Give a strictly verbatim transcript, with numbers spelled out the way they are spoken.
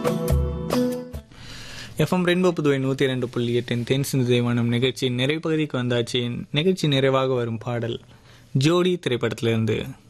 FM rainbow Puduvai நூற்றி இரண்டு புள்ளி எட்டின் தென் சிந்து தேவானம் நிகழ்ச்சியின் நிறைவு பகுதிக்கு வந்தாச்சு. நிகழ்ச்சி நிறைவாக வரும் பாடல் ஜோடி திரைப்படத்திலிருந்து